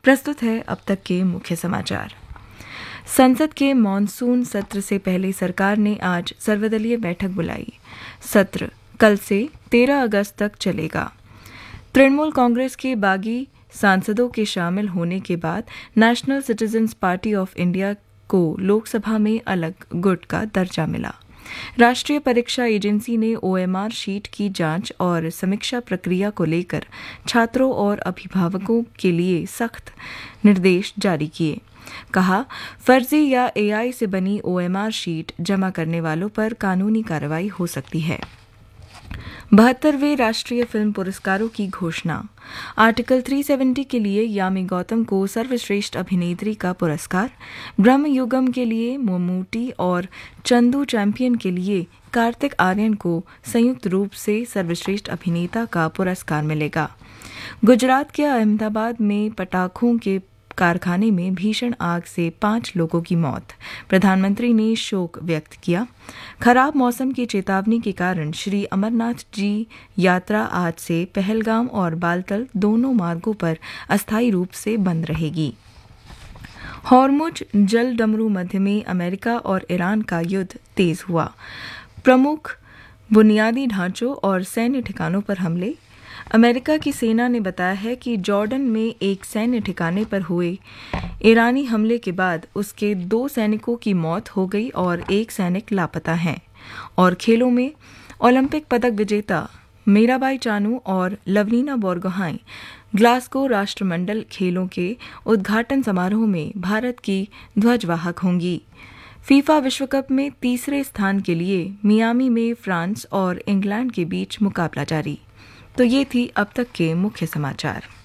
प्रस्तुत है अब तक के मुख्य समाचार। संसद के मॉनसून सत्र से पहले सरकार ने आज सर्वदलीय बैठक बुलाई। सत्र कल से 13 अगस्त तक चलेगा। तृणमूल कांग्रेस के बागी सांसदों के शामिल होने के बाद national citizens party of India को लोकसभा में अलग गुट का दर्जा मिला। राष्ट्रीय परीक्षा एजेंसी ने OMR शीट की जांच और समीक्षा प्रक्रिया को लेकर छात्रों और अभिभावकों के लिए सख्त निर्देश जारी किए। कहा, फर्जी या AI से बनी OMR शीट जमा करने वालों पर कानूनी कार्रवाई हो सकती है। 72वें राष्ट्रीय फिल्म पुरस्कारों की घोषणा। आर्टिकल 370 के लिए यामी गौतम को सर्वश्रेष्ठ अभिनेत्री का पुरस्कार, ब्रह्मयुगम के लिए ममूटी और चंदू चैंपियन के लिए कार्तिक आर्यन को संयुक्त रूप से सर्वश्रेष्ठ अभिनेता का पुरस्कार मिलेगा। गुजरात के अहमदाबाद में पटाखों के कारखाने में भीषण आग से 5 लोगों की मौत। प्रधानमंत्री ने शोक व्यक्त किया। खराब मौसम की चेतावनी के कारण श्री अमरनाथ जी यात्रा आज से पहलगाम और बालतल दोनों मार्गों पर अस्थायी रूप से बंद रहेगी। हॉर्मुज जल डमरू मध्य में अमेरिका और ईरान का युद्ध तेज हुआ। प्रमुख बुनियादी ढांचों और सैन्य ठिकानों पर हमले। अमेरिका की सेना ने बताया है कि जॉर्डन में एक सैन्य ठिकाने पर हुए ईरानी हमले के बाद उसके 2 सैनिकों की मौत हो गई और 1 सैनिक लापता है। और खेलों में ओलंपिक पदक विजेता मीराबाई चानू और लवलीना बोरगोहाई ग्लासगो राष्ट्रमंडल खेलों के उद्घाटन समारोह में भारत की ध्वजवाहक होंगी। फीफा विश्व कप में तीसरे स्थान के लिए मियामी में फ्रांस और इंग्लैंड के बीच मुकाबला जारी। तो ये थी अब तक के मुख्य समाचार।